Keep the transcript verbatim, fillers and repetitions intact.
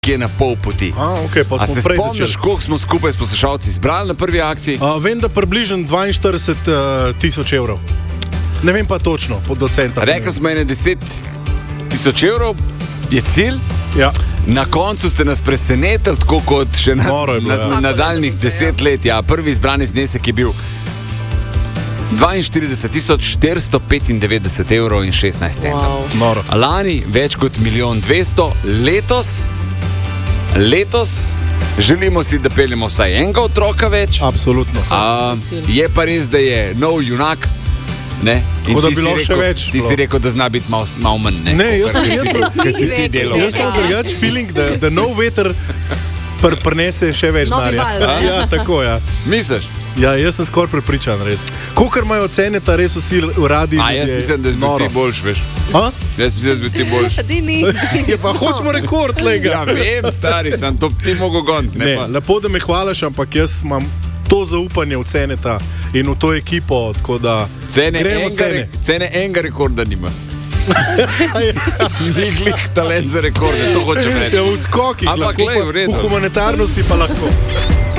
kje na pol poti. A, okay, pa A smo se prej spomniš, začeli. koliko smo skupaj s poslušalci zbrali na prvi akciji? A, vem, da približno dvainštirideset tisoč evrov. Ne vem pa točno, pod docenta. Rekli smo ene deset tisoč evrov, je cilj. Ja. Na koncu ste nas presenetili, tako kot še na, Noro je bilo, na, ja. nadaljnih deset let. Ja, prvi izbrani znesek je bil dvainštirideset tisoč štiristo petindevetdeset evrov in šestnajst centov. Wow. Noro. Lani več kot milijon dvesto, letos, letos želimo si, da peljemo vsaj enega otroka več. Absolutno. A, je pa res, da je nov junak. Ne? In Tako da ti bilo si še rekel, več Ti bilo. si rekel, da zna biti malo mal manj. Ne, Ne, jaz sem- jaz sem- Ker si ti delal. Jaz sem drugač feeling, da, da nov veter pr prinese še več Novi denarja. val, ne? Ja, tako, ja. Misliš? Ja, jaz sem skoraj prepričan, res. Kolikor imajo cene, ta res vsi uradi. A jaz mislim, da bi noro. ti boljš, veš. A? Jaz mislim, da bi ti boljš. Ti ni. Ja, pa hočemo rekord, lega. Ja, vem, stari, sem to ti mogo goniti. Ne, lepo, da me hvališ, ampak jaz imam to zaupanje v Ceneta in v to ekipo, tako da Cene gremo enega, cene. re- cene enega rekorda nima. Ni glih talent za rekorde, to hočem reči. Ja, v skokih Ampak lahko, glej, pa v redu. v humanitarnosti pa lahko.